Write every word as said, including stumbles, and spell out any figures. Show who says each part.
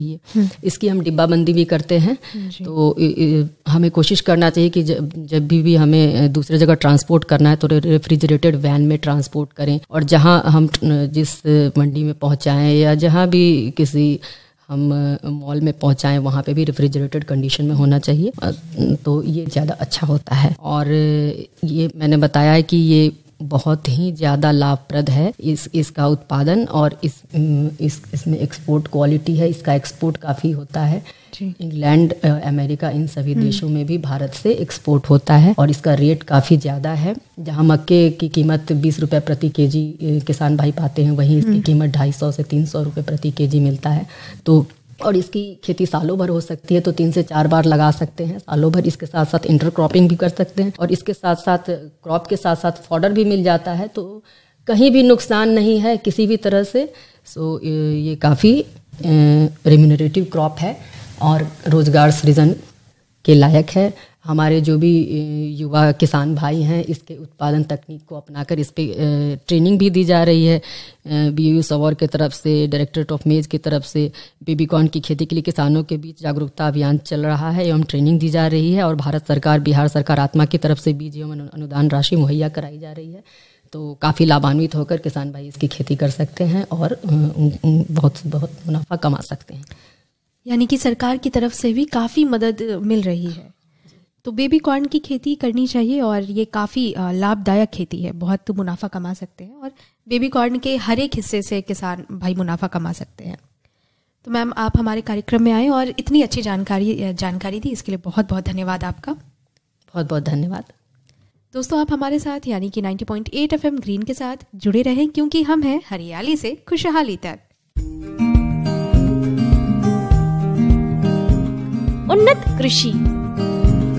Speaker 1: ये इसकी हम डिब्बाबंदी भी करते हैं। तो इ, इ, हमें कोशिश करना चाहिए कि जब जब भी भी हमें दूसरे जगह ट्रांसपोर्ट करना है तो रेफ्रिजरेटेड वैन में ट्रांसपोर्ट करें, और जहां हम जिस मंडी में पहुंचाएं या जहां भी किसी हम मॉल में पहुंचाएं वहाँ पे भी रेफ्रिजरेटेड कंडीशन में होना चाहिए, तो ये ज़्यादा अच्छा होता है। और ये मैंने बताया है कि ये बहुत ही ज़्यादा लाभप्रद है इस इसका उत्पादन, और इस इस इसमें एक्सपोर्ट क्वालिटी है, इसका एक्सपोर्ट काफ़ी होता है। इंग्लैंड, अमेरिका, इन सभी देशों में भी भारत से एक्सपोर्ट होता है, और इसका रेट काफ़ी ज़्यादा है। जहाँ मक्के की कीमत बीस रुपये प्रति केजी किसान भाई पाते हैं, वहीं इसकी कीमत ढाई सौ से तीन सौ रुपये प्रति केजी मिलता है। तो और इसकी खेती सालों भर हो सकती है, तो तीन से चार बार लगा सकते हैं सालों भर। इसके साथ साथ इंटरक्रॉपिंग भी कर सकते हैं, और इसके साथ साथ क्रॉप के साथ साथ फॉडर भी मिल जाता है, तो कहीं भी नुकसान नहीं है किसी भी तरह से। सो ये काफ़ी रेम्यूनरेटिव क्रॉप है और रोज़गार सृजन के लायक है। हमारे जो भी युवा किसान भाई हैं, इसके उत्पादन तकनीक को अपनाकर इस पे ट्रेनिंग भी दी जा रही है। बीयू सवौर की तरफ से, डायरेक्टरेट ऑफ मेज की तरफ से बेबीकॉर्न की खेती के लिए किसानों के बीच जागरूकता अभियान चल रहा है एवं ट्रेनिंग दी जा रही है, और भारत सरकार, बिहार सरकार आत्मा की तरफ से बीज एवं अनुदान राशि मुहैया कराई जा रही है। तो काफ़ी लाभान्वित होकर किसान भाई इसकी खेती कर सकते हैं और बहुत बहुत मुनाफा कमा सकते हैं।
Speaker 2: यानी कि सरकार की तरफ से भी काफ़ी मदद मिल रही है। तो बेबी कॉर्न की खेती करनी चाहिए, और ये काफ़ी लाभदायक खेती है, बहुत मुनाफा कमा सकते हैं, और बेबी कॉर्न के हर एक हिस्से से किसान भाई मुनाफा कमा सकते हैं। तो मैम, आप हमारे कार्यक्रम में आए और इतनी अच्छी जानकारी जानकारी दी, इसके लिए बहुत बहुत धन्यवाद आपका।
Speaker 1: बहुत बहुत धन्यवाद।
Speaker 2: दोस्तों, आप हमारे साथ यानी कि नब्बे पॉइंट आठ एफएम ग्रीन के साथ जुड़े रहें, क्योंकि हम हैं हरियाली से खुशहाली तक।
Speaker 3: उन्नत कृषि